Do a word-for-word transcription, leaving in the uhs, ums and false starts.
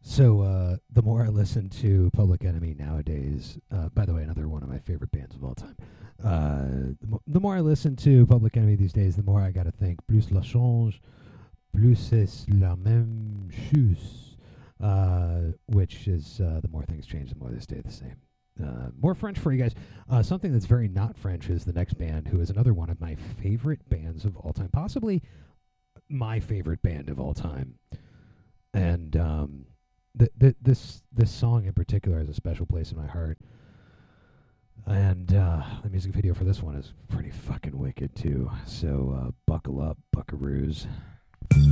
So, uh, the more I listen to Public Enemy nowadays, uh, by the way, another one of my favorite bands of all time. Uh, the, mo- the more I listen to Public Enemy these days, the more I got to think plus la change, plus c'est la même chose. Uh, which is uh, the more things change, the more they stay the same. Uh, more French for you guys. Uh, something that's very not French is the next band, who is another one of my favorite bands of all time, possibly my favorite band of all time. And um, th- th- this this song in particular has a special place in my heart. And uh, the music video for this one is pretty fucking wicked too. So uh, buckle up, buckaroos.